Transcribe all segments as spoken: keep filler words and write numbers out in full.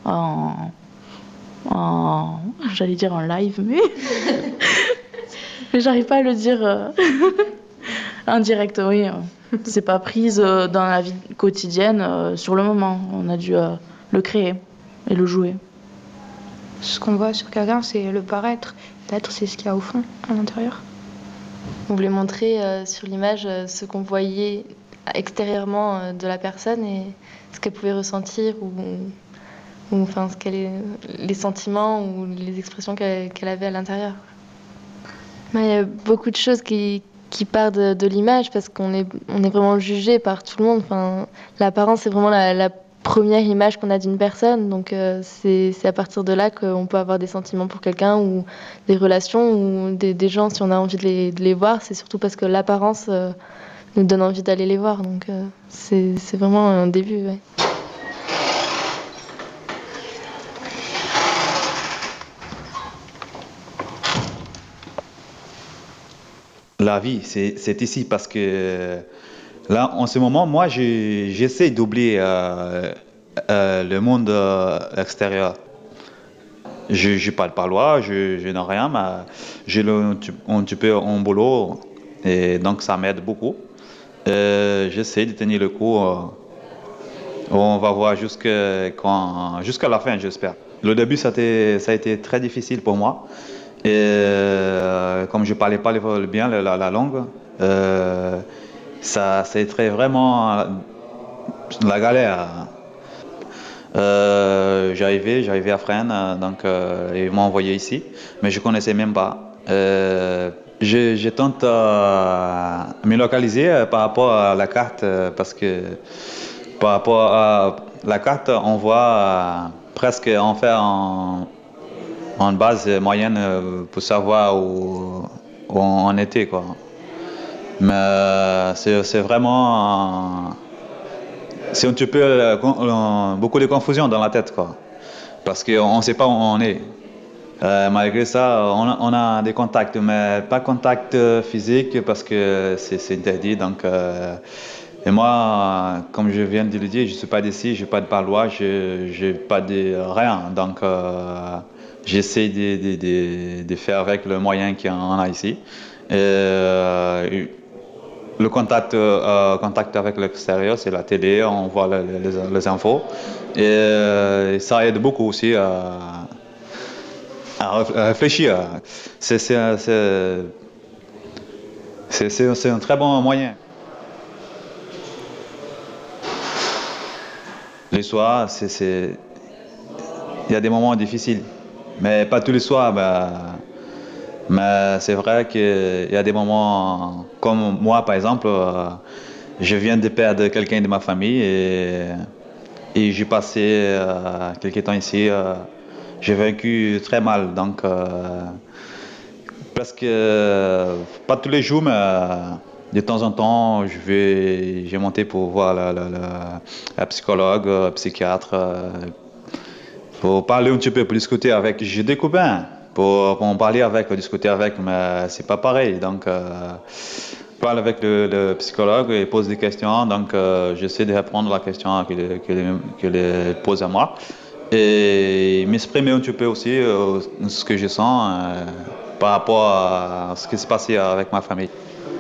en, en j'allais dire en live, mais, mais j'arrive pas à le dire euh... en direct, oui. C'est pas prise euh, dans la vie quotidienne euh, sur le moment. On a dû euh, le créer et le jouer. Ce qu'on voit sur quelqu'un, c'est le paraître. L'être, c'est ce qu'il y a au fond, à l'intérieur. On voulait montrer euh, sur l'image euh, ce qu'on voyait extérieurement euh, de la personne et ce qu'elle pouvait ressentir ou, ou enfin ce qu'elle est, les sentiments ou les expressions qu'elle, qu'elle avait à l'intérieur. Il y a beaucoup de choses qui, qui partent de, de l'image parce qu'on est, on est vraiment jugé par tout le monde. Enfin, l'apparence, c'est vraiment la, la première image qu'on a d'une personne. Donc, euh, c'est, c'est à partir de là qu'on peut avoir des sentiments pour quelqu'un ou des relations ou des, des gens, si on a envie de les, de les voir. C'est surtout parce que l'apparence euh, nous donne envie d'aller les voir. Donc, euh, c'est, c'est vraiment un début. Ouais. La vie, c'est, c'est ici parce que là, en ce moment, moi, je, j'essaie d'oublier euh, euh, le monde euh, extérieur. Je ne parle pas loi, je, je n'ai rien, mais j'ai le, un petit peu en boulot et donc ça m'aide beaucoup. Euh, j'essaie de tenir le coup. Euh, on va voir jusqu'à, quand, jusqu'à la fin, j'espère. Le début, ça a été, ça a été très difficile pour moi. Et euh, comme je ne parlais pas bien la, la langue, euh, ça, ça a été vraiment la galère. Euh, j'arrivais, j'arrivais à Fresnes, donc euh, ils m'ont envoyé ici, mais je connaissais même pas. Euh, je, je tente à me localiser par rapport à la carte, parce que par rapport à la carte, on voit presque en fait en, en base moyenne pour savoir où, où on était, quoi. Mais c'est, c'est vraiment c'est un petit peu euh, euh, beaucoup de confusion dans la tête, quoi. Parce qu'on ne sait pas où on est. Euh, malgré ça, on a, on a des contacts, mais pas contact physique parce que c'est, c'est interdit. Donc, euh, et moi, comme je viens de le dire, je ne suis pas d'ici, je n'ai pas de parloir, je n'ai pas de rien. Donc, euh, j'essaie de, de, de, de faire avec le moyen qu'on a ici. Et, euh, Le contact, euh, contact avec l'extérieur, c'est la télé, on voit les, les, les infos. Et euh, ça aide beaucoup aussi à, à réfléchir. C'est, c'est, c'est, c'est, c'est, c'est un très bon moyen. Les soirs, c'est, c'est... il y a des moments difficiles, mais pas tous les soirs. Ben... Mais c'est vrai qu'il y a des moments, comme moi par exemple, euh, je viens de perdre quelqu'un de ma famille et, et j'ai passé euh, quelques temps ici. Euh, j'ai vécu très mal, donc euh, presque euh, pas tous les jours, mais euh, de temps en temps, je vais, j'ai monté pour voir la, la, la, la psychologue, le psychiatre, euh, pour parler un petit peu, pour discuter avec. J'ai des copains. Pour, pour en parler avec, discuter avec, mais c'est pas pareil. Donc, euh, je parle avec le, le psychologue et pose des questions. Donc, euh, j'essaie de répondre à la question qu'il qu'il pose à moi. Et m'exprimer un petit peu aussi euh, ce que je sens euh, par rapport à ce qui s'est passé avec ma famille.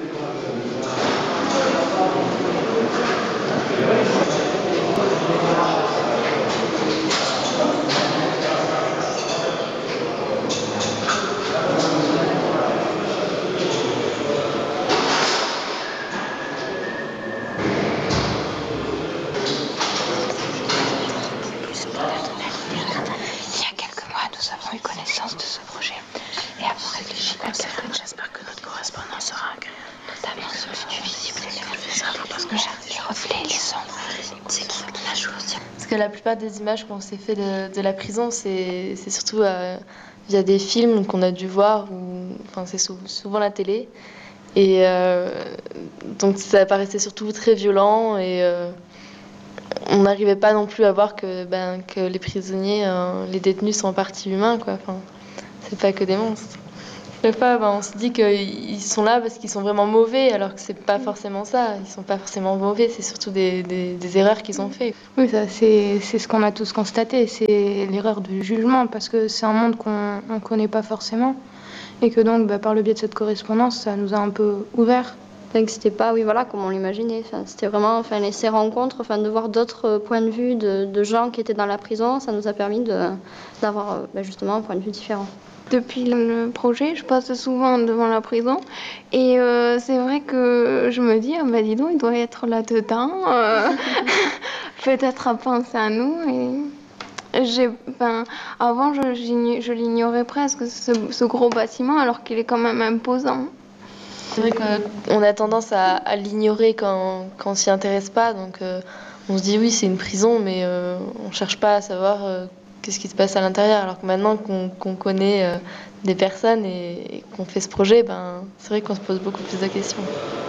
J'espère que notre correspondance sera agréable, notamment celui du visible et du invisible, parce que j'aime les reflets, les ombres, c'est qui la chose. Parce que la plupart des images qu'on s'est fait de, de la prison, c'est, c'est surtout euh, via des films qu'on a dû voir, ou, enfin c'est sou- souvent la télé. Et euh, donc ça paraissait surtout très violent et euh, on n'arrivait pas non plus à voir que, ben, que les prisonniers, euh, les détenus sont en partie humains, quoi. Enfin, c'est pas que des monstres. Des fois, ben, on se dit qu'ils sont là parce qu'ils sont vraiment mauvais, alors que c'est pas forcément ça. Ils sont pas forcément mauvais, c'est surtout des, des, des erreurs qu'ils ont fait. Oui, ça, c'est, c'est ce qu'on a tous constaté, c'est l'erreur de jugement, parce que c'est un monde qu'on ne connaît pas forcément, et que donc, bah, par le biais de cette correspondance, ça nous a un peu ouvert. Donc c'était pas, oui, voilà, comme on l'imaginait. Enfin, c'était vraiment, enfin, les, ces rencontres, enfin, de voir d'autres points de vue de, de gens qui étaient dans la prison, ça nous a permis de, d'avoir bah, justement un point de vue différent. Depuis le projet, je passe souvent devant la prison et euh, c'est vrai que je me dis, ah bah dis donc, il doit être là-dedans, euh, peut-être à penser à nous. Et j'ai, ben, avant, je, je l'ignorais presque, ce, ce gros bâtiment, alors qu'il est quand même imposant. C'est vrai qu'on a tendance à, à l'ignorer quand, quand on s'y intéresse pas, donc euh, on se dit oui, c'est une prison, mais euh, on cherche pas à savoir euh, qu'est-ce qui se passe à l'intérieur, alors que maintenant qu'on, qu'on connaît euh, des personnes et, et qu'on fait ce projet, ben, c'est vrai qu'on se pose beaucoup plus de questions.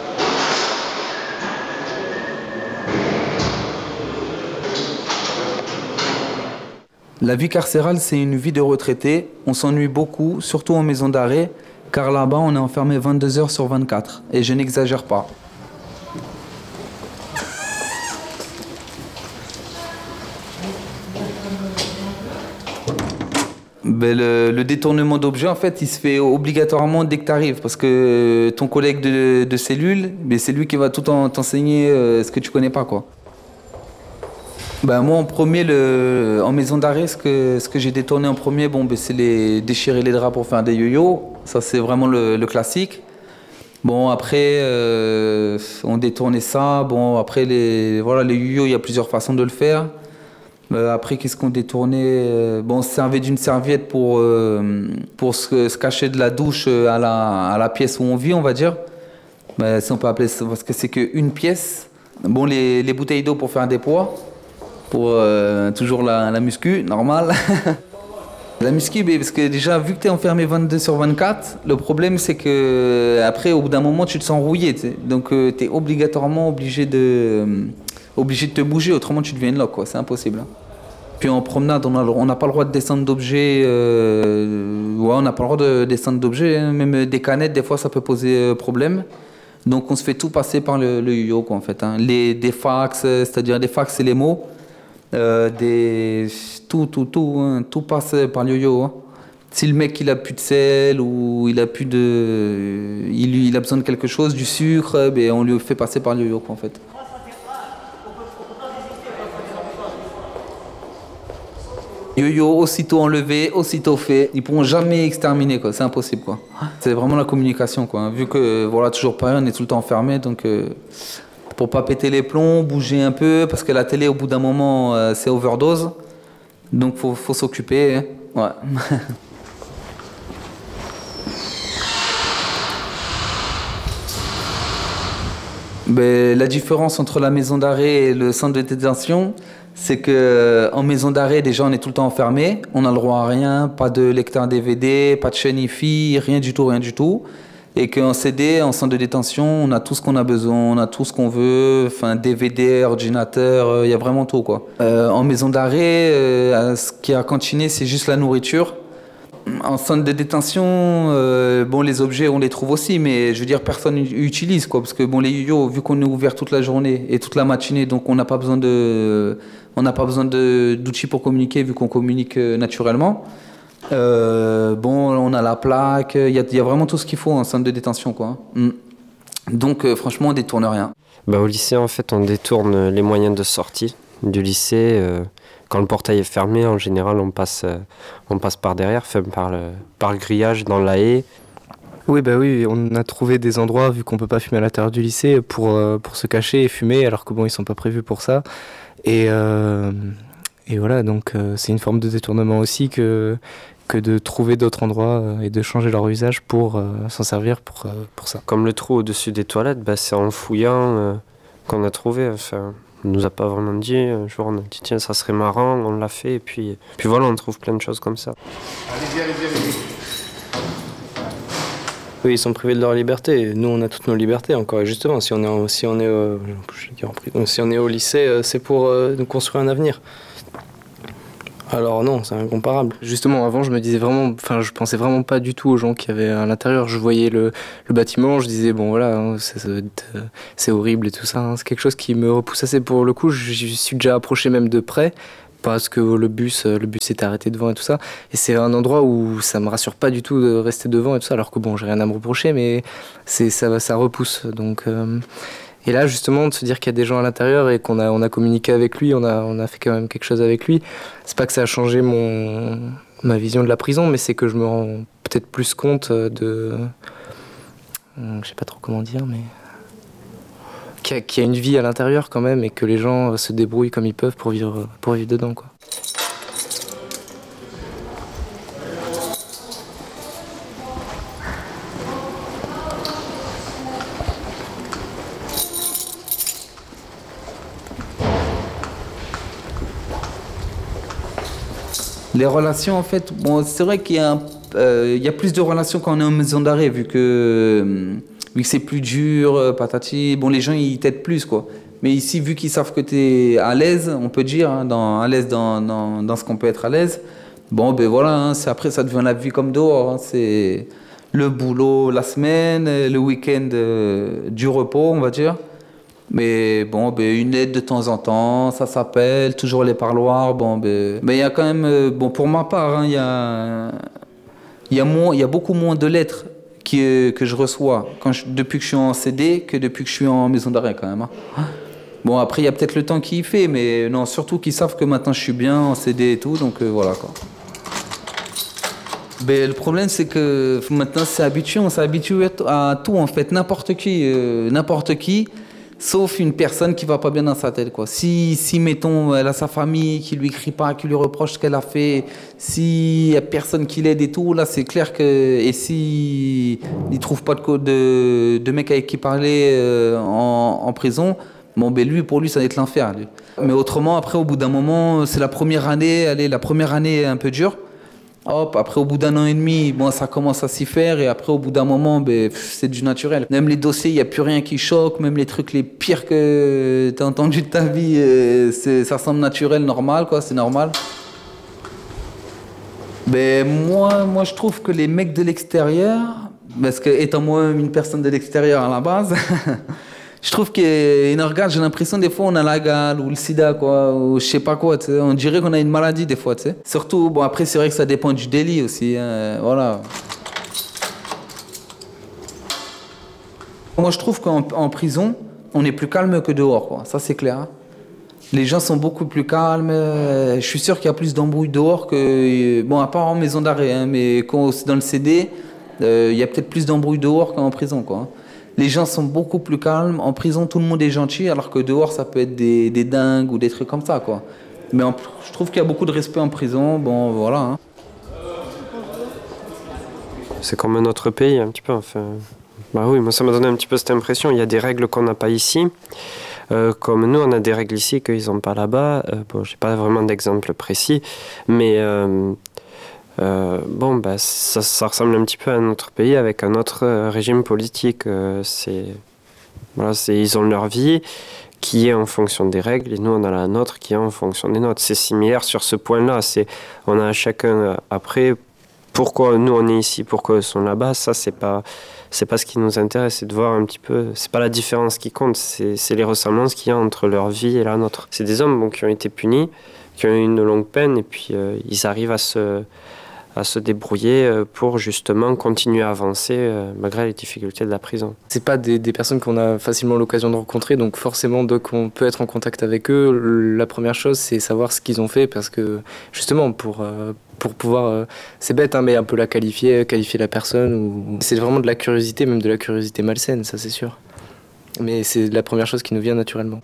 La vie carcérale, c'est une vie de retraité. On s'ennuie beaucoup, surtout en maison d'arrêt, car là-bas, on est enfermé vingt-deux heures sur vingt-quatre. Et je n'exagère pas. Ben le, le détournement d'objets, en fait, il se fait obligatoirement dès que tu arrives, parce que ton collègue de, de cellule, ben c'est lui qui va tout en, t'enseigner euh, ce que tu connais pas, quoi. Ben moi, en premier, le, en maison d'arrêt, ce que, ce que j'ai détourné en premier, bon, ben c'est les, déchirer les draps pour faire des yo-yo. Ça, c'est vraiment le, le classique. Bon, après, euh, on détournait ça. Bon, après, les, voilà, les yo-yo, il y a plusieurs façons de le faire. Euh, après, qu'est-ce qu'on détournait? Bon, on se servait d'une serviette pour, euh, pour se, se cacher de la douche à la, à la pièce où on vit, on va dire. Ben, si on peut appeler ça, parce que c'est qu'une pièce. Bon, les, les bouteilles d'eau pour faire des poids. Pour euh, toujours la, la muscu, normal. La muscu, parce que déjà, vu que tu es enfermé vingt-deux sur vingt-quatre, le problème c'est que après, au bout d'un moment, tu te sens rouillé. T'sais. Donc, euh, tu es obligatoirement obligé de, euh, obligé de te bouger, autrement tu deviens une loque, quoi. C'est impossible. Hein. Puis en promenade, on n'a pas le droit de descendre d'objets. Euh, ouais, on n'a pas le droit de descendre d'objets. Hein. Même des canettes, des fois, ça peut poser problème. Donc, on se fait tout passer par le, le yo-yo, quoi, en fait. Hein. Les, des fax, c'est-à-dire des fax, c'est les mots. Euh, des... Tout, tout, tout, hein, tout passe par le yo-yo. Hein. Si le mec il a plus de sel ou il a plus de, il, il a besoin de quelque chose, du sucre, ben on lui fait passer par le yo-yo quoi, en fait. Yo-yo, aussitôt enlevé, aussitôt fait. Ils pourront jamais exterminer quoi, c'est impossible quoi. C'est vraiment la communication quoi. Vu que voilà toujours pareil, on est tout le temps enfermé donc. Euh... Pour pas péter les plombs, bouger un peu, parce que la télé, au bout d'un moment, euh, c'est overdose. Donc, faut, faut s'occuper. Hein. Ouais. Ben, la différence entre la maison d'arrêt et le centre de détention, c'est que en maison d'arrêt, déjà, on est tout le temps enfermé. On n'a le droit à rien, pas de lecteur D V D, pas de chaîne hi-fi, rien du tout, rien du tout. Et qu'en C D, en centre de détention, on a tout ce qu'on a besoin, on a tout ce qu'on veut, enfin D V D, ordinateur, il euh, y a vraiment tout quoi. Euh, en maison d'arrêt, euh, ce qui est à cantiner, c'est juste la nourriture. En centre de détention, euh, bon les objets on les trouve aussi, mais je veux dire personne n'utilise quoi, parce que bon les yo-yo, vu qu'on est ouvert toute la journée et toute la matinée, donc on n'a pas besoin de, on n'a pas besoin de, d'outils pour communiquer vu qu'on communique naturellement. Euh, bon, on a la plaque, il y, y a vraiment tout ce qu'il faut en centre de détention, quoi. Mm. Donc, euh, franchement, on détourne rien. Bah, au lycée, en fait, on détourne les moyens de sortie du lycée. Euh, quand le portail est fermé, en général, on passe, euh, on passe par derrière, fait, par, le, par le grillage dans la haie. Oui, bah oui, on a trouvé des endroits, vu qu'on peut pas fumer à l'intérieur du lycée, pour, euh, pour se cacher et fumer, alors que bon, ils sont pas prévus pour ça. Et, euh, et voilà, donc euh, c'est une forme de détournement aussi que que de trouver d'autres endroits euh, et de changer leur usage pour euh, s'en servir pour, euh, pour ça. Comme le trou au-dessus des toilettes, bah, c'est en fouillant euh, qu'on a trouvé. Enfin, on nous a pas vraiment dit. Un jour, on a dit tiens, ça serait marrant, on l'a fait. Et puis, puis voilà, on trouve plein de choses comme ça. Allez-y, allez-y, allez-y. Oui, ils sont privés de leur liberté. Nous, on a toutes nos libertés encore. Et justement, si on est, en, si on est, euh, si on est au lycée, c'est pour euh, nous construire un avenir. Alors non, c'est incomparable. Justement, avant, je me disais vraiment, enfin, je pensais vraiment pas du tout aux gens qui avaient à l'intérieur. Je voyais le, le bâtiment, je disais, bon voilà, hein, c'est, c'est horrible et tout ça. Hein. C'est quelque chose qui me repousse assez. Pour le coup, je suis déjà approché même de près, parce que le bus, le bus s'était arrêté devant et tout ça. Et c'est un endroit où ça me rassure pas du tout de rester devant et tout ça, alors que bon, j'ai rien à me reprocher, mais c'est, ça, ça repousse. Donc... Euh, Et là, justement, de se dire qu'il y a des gens à l'intérieur et qu'on a, on a communiqué avec lui, on a, on a fait quand même quelque chose avec lui, c'est pas que ça a changé mon, ma vision de la prison, mais c'est que je me rends peut-être plus compte de... Je sais pas trop comment dire, mais... Qu'il y a, qu'il y a une vie à l'intérieur quand même et que les gens se débrouillent comme ils peuvent pour vivre, pour vivre dedans, quoi. Les relations, en fait, bon, c'est vrai qu'il y a, un, euh, il y a plus de relations quand on est en maison d'arrêt, vu que, euh, vu que c'est plus dur, euh, patati. Bon, les gens, ils t'aident plus, quoi. Mais ici, vu qu'ils savent que tu es à l'aise, on peut dire, hein, dans, à l'aise dans, dans, dans ce qu'on peut être à l'aise, bon, ben voilà, hein, c'est, après, ça devient la vie comme dehors. Hein, c'est le boulot la semaine, le week-end euh, du repos, on va dire. Mais bon, ben, une aide de temps en temps, ça s'appelle, toujours les parloirs. Bon, ben, ben, il y a quand même, euh, bon, pour ma part, hein, il y a, il y a moins, il y a beaucoup moins de lettres qui, que je reçois quand je, depuis que je suis en C D que depuis que je suis en maison d'arrêt, quand même. Hein. Bon, après, il y a peut-être le temps qui y fait, mais non, surtout qu'ils savent que maintenant je suis bien en C D et tout, donc euh, voilà, quoi. Ben, le problème, c'est que maintenant, c'est habitué, on s'est habitué à tout, en fait, n'importe qui, euh, n'importe qui. Sauf une personne qui va pas bien dans sa tête, quoi. Si, si, mettons, elle a sa famille qui lui crie pas, qui lui reproche ce qu'elle a fait, s'il y a personne qui l'aide et tout, là, c'est clair que... Et si il trouve pas de, de, de mec avec qui parler euh, en, en prison, bon, ben lui, pour lui, ça va être l'enfer, lui. Mais autrement, après, au bout d'un moment, c'est la première année, allez, la première année est un peu dure. Hop, après au bout d'un an et demi, bon, ça commence à s'y faire et après au bout d'un moment, ben, c'est du naturel. Même les dossiers, il n'y a plus rien qui choque, même les trucs les pires que tu as entendu de ta vie, c'est, ça semble naturel, normal, quoi, c'est normal. Ben, moi, moi, je trouve que les mecs de l'extérieur, parce que étant moi une personne de l'extérieur à la base, je trouve qu'ils regardent, j'ai l'impression des fois on a la gale ou le sida, quoi, ou je sais pas quoi, t'sais. On dirait qu'on a une maladie des fois, tu sais. Surtout, bon après c'est vrai que ça dépend du délit aussi, hein, voilà. Moi je trouve qu'en en prison, on est plus calme que dehors, quoi, ça c'est clair. Hein. Les gens sont beaucoup plus calmes, je suis sûr qu'il y a plus d'embrouilles dehors que, bon à part en maison d'arrêt, hein, mais quand c'est dans le C D, euh, il y a peut-être plus d'embrouilles dehors qu'en prison, quoi. Les gens sont beaucoup plus calmes. En prison, tout le monde est gentil, alors que dehors, ça peut être des, des dingues ou des trucs comme ça, quoi. Mais en, je trouve qu'il y a beaucoup de respect en prison. Bon, voilà. Hein. C'est comme un autre pays, un petit peu. Enfin, bah oui, moi, ça m'a donné un petit peu cette impression. Il y a des règles qu'on n'a pas ici. Euh, comme nous, on a des règles ici qu'ils n'ont pas là-bas. Euh, bon, j'ai pas vraiment d'exemple précis, mais... Euh, Euh, bon, bah, ça, ça ressemble un petit peu à un autre pays avec un autre euh, régime politique. Euh, c'est, voilà, c'est, ils ont leur vie qui est en fonction des règles et nous, on a la nôtre qui est en fonction des nôtres. C'est similaire sur ce point-là. C'est, on a chacun après pourquoi nous on est ici, pourquoi ils sont là-bas. Ça, c'est pas, c'est pas ce qui nous intéresse. C'est de voir un petit peu. C'est pas la différence qui compte. C'est, c'est les ressemblances qu'il y a entre leur vie et la nôtre. C'est des hommes bon, qui ont été punis, qui ont eu une longue peine et puis euh, ils arrivent à se à se débrouiller pour justement continuer à avancer euh, malgré les difficultés de la prison. C'est pas des, des personnes qu'on a facilement l'occasion de rencontrer, donc forcément dès qu'on peut être en contact avec eux, la première chose c'est savoir ce qu'ils ont fait parce que justement pour, euh, pour pouvoir, euh, c'est bête hein, mais un peu la qualifier, qualifier la personne, ou... c'est vraiment de la curiosité, même de la curiosité malsaine, ça c'est sûr. Mais c'est la première chose qui nous vient naturellement.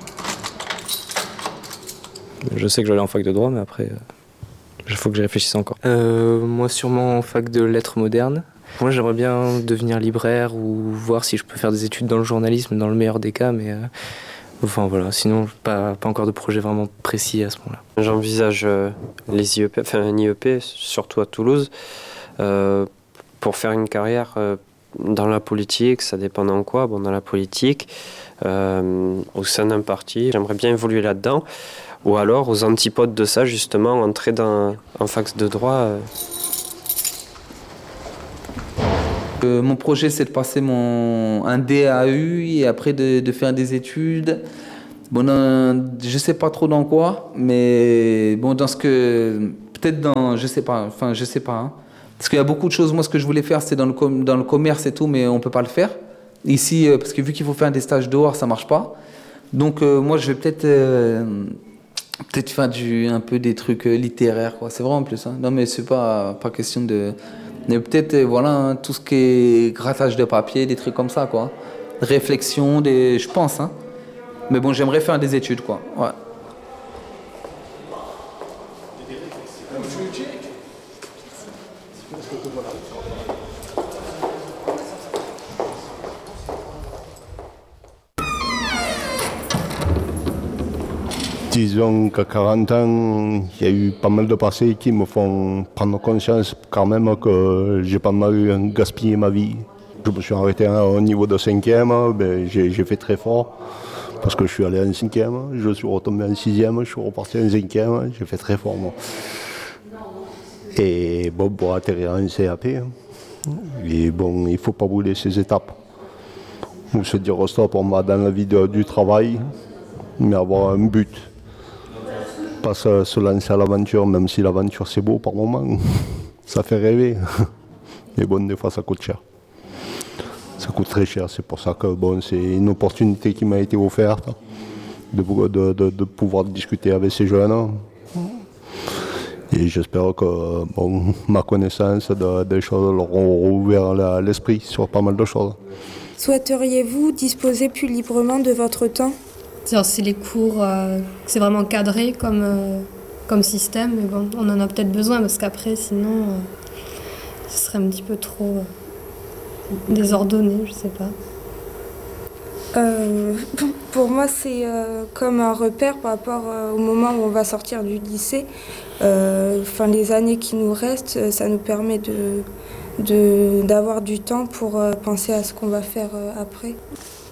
Je sais que j'allais en fac de droit, mais après... Euh... Il faut que j'y réfléchisse encore. Euh, moi, sûrement en fac de lettres modernes. Moi, j'aimerais bien devenir libraire ou voir si je peux faire des études dans le journalisme, dans le meilleur des cas, mais... Euh, enfin, voilà. Sinon, pas, pas encore de projet vraiment précis à ce moment-là. J'envisage euh, les I E P, enfin un I E P, surtout à Toulouse, euh, pour faire une carrière euh, dans la politique, ça dépend dans quoi. Bon, dans la politique, euh, au sein d'un parti, j'aimerais bien évoluer là-dedans. Ou alors, aux antipodes de ça, justement, entrer dans, en fac de droit. Euh... Euh, mon projet, c'est de passer mon, un D A U et après de, de faire des études. Bon, dans, je sais pas trop dans quoi, mais bon, dans ce que... Peut-être dans... Je sais pas, enfin, je sais pas. Hein. Parce qu'il y a beaucoup de choses. Moi, ce que je voulais faire, c'est dans le, com- dans le commerce et tout, mais on peut pas le faire. Ici, euh, parce que vu qu'il faut faire des stages dehors, ça marche pas. Donc, euh, moi, je vais peut-être... Euh, peut-être faire du, un peu des trucs euh, littéraires, quoi. C'est vrai en plus. Hein. Non, mais c'est pas, pas question de... Mais peut-être, euh, voilà, hein, tout ce qui est grattage de papier, des trucs comme ça, quoi. Réflexion, des... je pense, hein. Mais bon, j'aimerais faire des études, quoi. Ouais. Disons qu'à quarante ans, il y a eu pas mal de passés qui me font prendre conscience quand même que j'ai pas mal gaspillé ma vie. Je me suis arrêté au niveau de cinquième, ben j'ai, j'ai fait très fort parce que je suis allé en cinquième, je suis retombé en sixième, je suis reparti en cinquième, j'ai fait très fort moi. Et bon, pour atterrir en C A P, et bon, il ne faut pas brûler ces étapes. Ou se dire stop, on va dans la vie de, du travail, mais avoir un but. Pas se, se lancer à l'aventure, même si l'aventure c'est beau par moment, ça fait rêver. Mais bon, des fois ça coûte cher. Ça coûte très cher, c'est pour ça que bon, c'est une opportunité qui m'a été offerte de, de, de, de pouvoir discuter avec ces jeunes. Et j'espère que bon, ma connaissance de, des choses leur aura ouvert la, l'esprit sur pas mal de choses. Souhaiteriez-vous disposer plus librement de votre temps ? C'est les cours, euh, c'est vraiment cadré comme, euh, comme système, mais bon, on en a peut-être besoin parce qu'après, sinon, euh, ce serait un petit peu trop euh, désordonné, je sais pas. Euh, pour moi, c'est euh, comme un repère par rapport euh, au moment où on va sortir du lycée. Euh, enfin, les années qui nous restent, ça nous permet de, de, d'avoir du temps pour euh, penser à ce qu'on va faire euh, après.